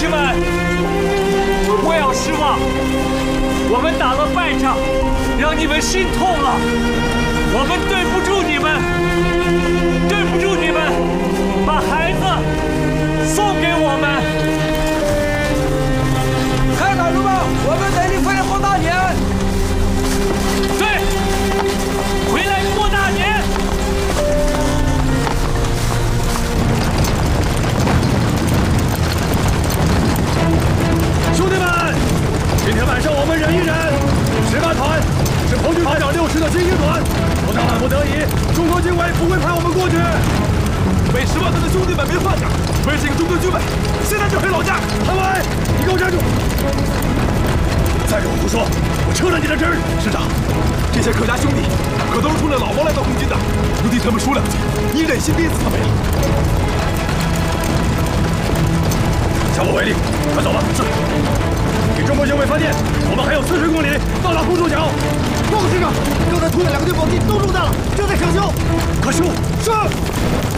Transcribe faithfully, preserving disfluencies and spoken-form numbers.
士们，不要失望，我们打了败仗，让你们心痛了，我们对不住你们，对不住你们，把孩子送给我们。 看到了吗？我们等你回来过大年。 对，回来过大年。 兄弟们，今天晚上我们忍一忍。十八团是空军排长六师的精英团，不到万不得已，中国军委不会派我们过去。 为十八团的兄弟们没话讲，为这个中国军委，现在就回老家。 谭伟，你给我站住！再给我胡说，我抽了你的针！ 师长，这些客家兄弟可都是冲着老毛来到空军的，不替他们说两句，你忍心憋死他们呀？ 下我为令，快走吧！是。给中国军委发电，我们还有四十公里到达红树桥。报告师长，刚才突了两个对讲机都中弹了，正在抢修。快修！是。